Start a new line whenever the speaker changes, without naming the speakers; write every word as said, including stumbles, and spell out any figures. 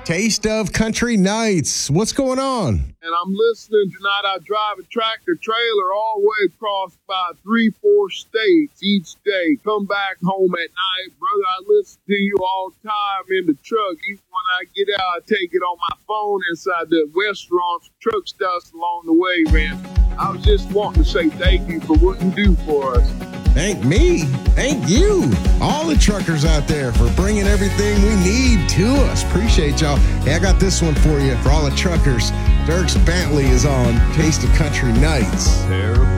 Taste of Country Nights. What's going on?
And I'm listening tonight. I drive a tractor trailer all the way across about three, four states each day. Come back home at night. Brother, I listen to you all the time in the truck. Even when I get out, I take it on my phone inside the restaurants, truck stops along the way, man. I was just wanting to say thank you for what you do for us.
Thank me. Thank you. All the truckers out there for bringing everything we need to us. Appreciate y'all. Hey, I got this one for you for all the truckers. Dierks Bentley is on Taste of Country Nights.
Terrible.